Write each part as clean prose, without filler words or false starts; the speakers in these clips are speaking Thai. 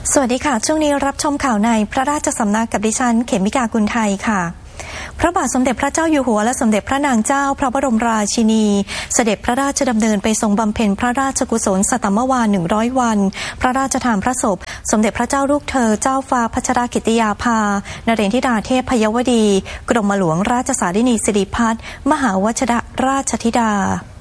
สวัสดีค่ะช่วงนี้รับชมข่าวในพระราชสำนักกับดิฉันเขมิกากุลไทยค่ะพระบาทสมเด็จพระเจ้าอยู่หัวและสมเด็จพระนางเจ้าพระบรมราชินีเสด็จพระราชดำเนินไปทรงบำเพ็ญพระราชกุศลสัตมวา100 วันพระราชทานพระศพสมเด็จพระเจ้าลูกเธอเจ้าฟ้าพัชรกิติยาภานเรนทิดาเทพพยวดีกรมหลวงราชสารินีสิริพัฒน์มหาวชราชธิดา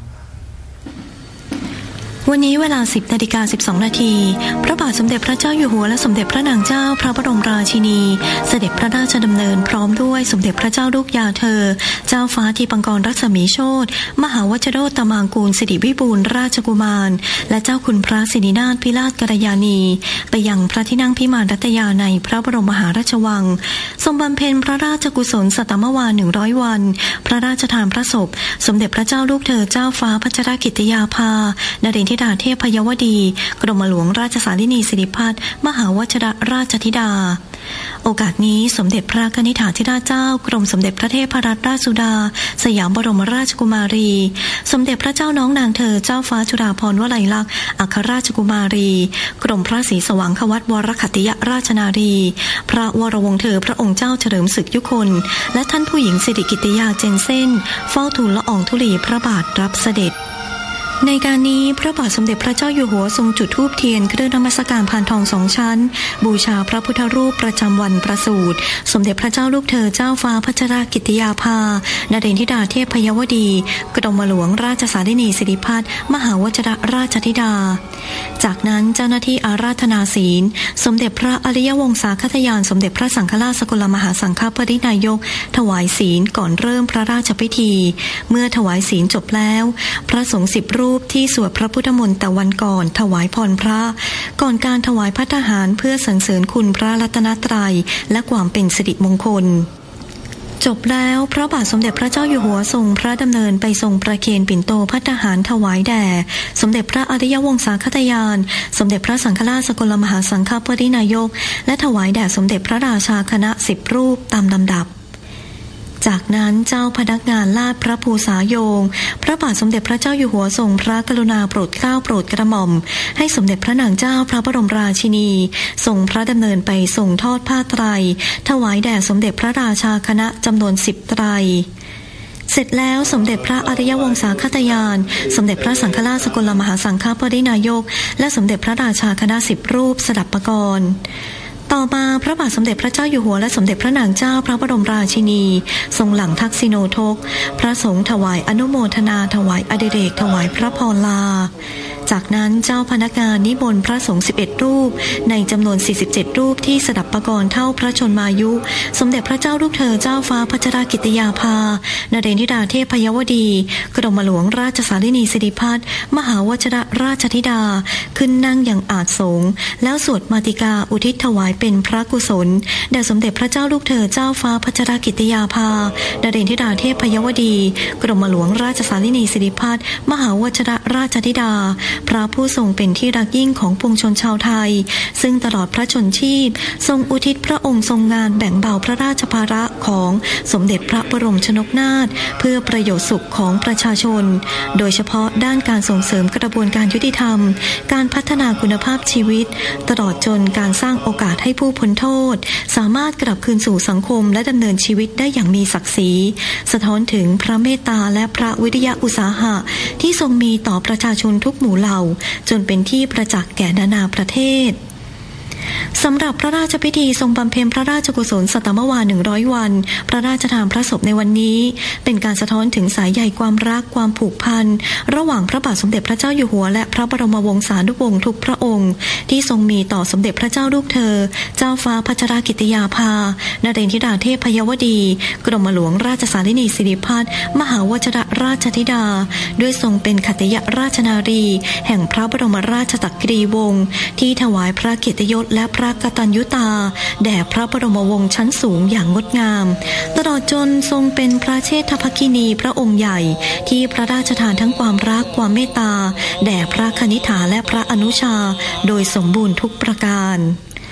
วันนี้เวลา 10:12 นาทีพระบาทสมเด็จพระเจ้าอยู่หัวและสมเด็จพระนางเจ้าพระบรมราชินีเสด็จพระราชดำเนินพร้อมด้วยสมเด็จพระเจ้าลูกยาเธอเจ้าฟ้าทีปังกรรัศมีโชติมหาวชโรตมางกูลสิริวิบูลย์ราชกุมารและเจ้าคุณพระสิรินาถพิราชกัลยาณีไปยังพระที่นั่งพิมานรัตยาในพระบรมมหาราชวังทรงบำเพ็ญพระราชกุศลสัตมวา100 วันพระราชทานพระศพสมเด็จพระเจ้าลูกเธอเจ้าฟ้าพัชรกิติยาภานเรนทิดาเทพพยวดีกรมหลวงราชสารินีสิริพัฒน์มหาวชราชธิดาโอกาสนี้สมเด็จพระกนิษฐาธิราชเจ้ากรมสมเด็จพระเทพรัตนราชสุดาสยามบรมราชกุมารีสมเด็จพระเจ้าน้องนางเธอเจ้าฟ้าจุฬาภรณ์วลัยลักษณ์อัครราชกุมารีกรมพระศรีสว่างควัตรวรขัตติยราชนารีพระวรวงศ์เธอพระองค์เจ้าเฉลิมศึกยุคนและท่านผู้หญิงสิริกิติยาเจนเซ่นเฝ้าทูลละอองธุลีพระบาทรับเสด็จในการนี้พระบาทสมเด็จพระเจ้าอยู่หัวทรงจุดธูปเทียนเครื่องนมัสการพานทอง2 ชั้นบูชาพระพุทธรูปประจำวันประสูติสมเด็จพระเจ้าลูกเธอเจ้าฟ้าพัชรกิติยาภานเรนทิดาเทพพยวดีกรมหลวงราชสารินีสิริพัฒน์มหาวชราชธิดาจากนั้นเจ้าหน้าที่อาราธนาศีลสมเด็จพระอริยวงศาคทยานสมเด็จพระสังฆราชสกลมหาสังฆปรินายกถวายศีลก่อนเริ่มพระราชพิธีเมื่อถวายศีลจบแล้วพระสงฆ์10 รูปที่สวดพระพุทธมนต์แต่วันก่อนถวายพรพระก่อนการถวายภัตตาหารเพื่อสรรเสริญคุณพระรัตนตรัยและความเป็นสิริมงคลจบแล้วพระบาทสมเด็จพระเจ้าอยู่หัวทรงพระดำเนินไปทรงประเคนปิ่นโตภัตตาหารถวายแด่สมเด็จพระอริยวงศาคทยานสมเด็จพระสังฆราชสกลมหาสังฆปรินายกและถวายแด่สมเด็จพระราชาคณะ10 รูปตามลำดับจากนั้นเจ้าพนักงานลาดพระภูษาโยงพระบาทสมเด็จพระเจ้าอยู่หัวทรงพระกรุณาโปรดเกล้าโปรดกระหม่อมให้สมเด็จพระนางเจ้าพระบรมราชินีทรงพระดำเนินไปทรงทอดผ้าไตรถวายแด่สมเด็จพระราชาคณะจำนวน10 ไตรเสร็จแล้วสมเด็จพระอริยวงศาคทยานสมเด็จพระสังฆราชสกลมหาสังฆปรินายกและสมเด็จพระราชาคณะ10 รูปสดับปกรณ์ต่อมาพระบาทสมเด็จพระเจ้าอยู่หัวและสมเด็จพระนางเจ้าพระบรมราชินีทรงหลังทักษิโนทกพระสงฆ์ถวายอนุโมทนาถวายอดิเรกถวายพระพรลาจากนั้นเจ้าพนักงานนิมนต์พระสงฆ์11 รูปในจำนวน47 รูปที่สดับปกรณ์เท่าพระชนมายุสมเด็จพระเจ้าลูกเธอเจ้าฟ้าพัชรกิติยาภานเรนทิดาเทพพยวดีกรมหลวงราชสารินีสิริพัฒน์มหาวชราชธิดาขึ้นนั่งอย่างอาจสงฆ์แล้วสวดมาติกาอุทิศถวายเป็นพระกุศลแด่สมเด็จพระเจ้าลูกเธอเจ้าฟ้าพัชรกิติยาภานเรนทิดาเทพพยวดีกรมหลวงราชสารินีสิริพัฒน์มหาวชราชธิดาพระผู้ทรงเป็นที่รักยิ่งของปวงชนชาวไทยซึ่งตลอดพระชนชีพทรงอุทิศพระองค์ทรงงานแบ่งเบาพระราชภาระของสมเด็จพระบรมชนกนาถเพื่อประโยชน์สุขของประชาชนโดยเฉพาะด้านการส่งเสริมกระบวนการยุติธรรมการพัฒนาคุณภาพชีวิตตลอดจนการสร้างโอกาสให้ผู้พ้นโทษสามารถกลับคืนสู่สังคมและดำเนินชีวิตได้อย่างมีศักดิ์ศรีสะท้อนถึงพระเมตตาและพระวิริยะอุตสาหะที่ทรงมีต่อประชาชนทุกหมู่เหล่าจนเป็นที่ประจักษ์แก่นานาประเทศสำหรับพระราชพิธีทรงบำเพ็ญพระราชกุศลสัตมวา100 วันพระราชทานพระศพในวันนี้เป็นการสะท้อนถึงสายใยความรักความผูกพันระหว่างพระบาทสมเด็จพระเจ้าอยู่หัวและพระบรมวงศานุวงศ์ทุกพระองค์ที่ทรงมีต่อสมเด็จพระเจ้าลูกเธอเจ้าฟ้าพัชรกิติยาภานเรนทิดาเทพพยวดีกรมหลวงราชสารินีสิริพัฒน์มหาวชราชธิดาด้วยทรงเป็นขัตติยราชนารีแห่งพระบรมราชจักรีวงศ์ที่ถวายพระเกียรติยศและพระกตัญญูตาแด่พระบรมวงศ์ชั้นสูงอย่างงดงามตลอดจนทรงเป็นพระเชษฐภคินีพระองค์ใหญ่ที่พระราชทานทั้งความรักความเมตตาแด่พระคณิษฐาและพระอนุชาโดยสมบูรณ์ทุกประการภ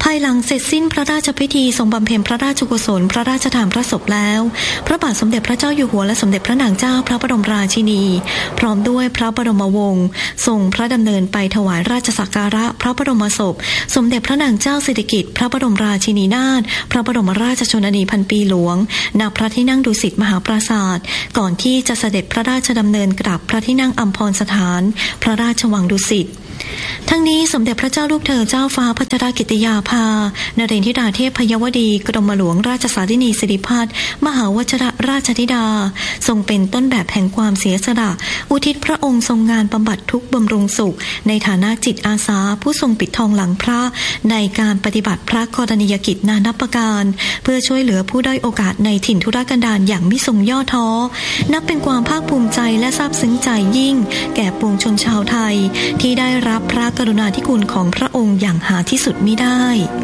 ภายหลังเสร็จสิ้นพระราชพิธีทรงบำเพ็ญพระราชกุศลพระราชทานพระศพแล้วพระบาทสมเด็จพระเจ้าอยู่หัวและสมเด็จพระนางเจ้าพระบรมราชินีพร้อมด้วยพระบรมวงศ์ทรงพระดำเนินไปถวายราชสักการะพระบรมศพสมเด็จพระนางเจ้าสิริกิติ์พระบรมราชินีนาถพระบรมราชชนนีพันปีหลวงณพระที่นั่งดุสิตมหาปราสาทก่อนที่จะเสด็จพระราชดำเนินกลับพระที่นั่งอัมพรสถานพระราชวังดุสิตทั้งนี้สมเด็จพระเจ้าลูกเธอเจ้าฟ้าพัชรกิติยาภานเรนทิดาเทพพยวดีกรมหลวงราชสารินีสิริพัฒน์มหาวชิรราชธิดาทรงเป็นต้นแบบแห่งความเสียสละอุทิศพระองค์ทรงงานบำบัดทุกข์บำรุงสุขในฐานะจิตอาสาผู้ทรงปิดทองหลังพระในการปฏิบัติพระกรณียกิจนานับประการเพื่อช่วยเหลือผู้ด้อยโอกาสในถิ่นทุรกันดารอย่างมิทรงย่อท้อนับเป็นความภาคภูมิใจและซาบซึ้งใจยิ่งแก่ปวงชนชาวไทยที่ได้รับพระกรุณาธิคุณของพระองค์อย่างหาที่สุดมิได้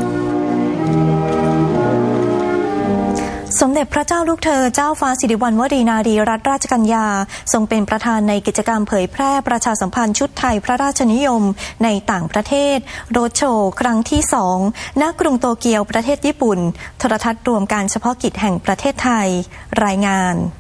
สมเด็จพระเจ้าลูกเธอเจ้าฟ้าสิริวัณวรีนารีรัตนราชกัญญาทรงเป็นประธานในกิจกรรมเผยแพร่ประชาสัมพันธ์ชุดไทยพระราชนิยมในต่างประเทศโรดโชว์ครั้งที่2ณกรุงโตเกียวประเทศญี่ปุ่นโทรทัศน์รวมการเฉพาะกิจแห่งประเทศไทยรายงาน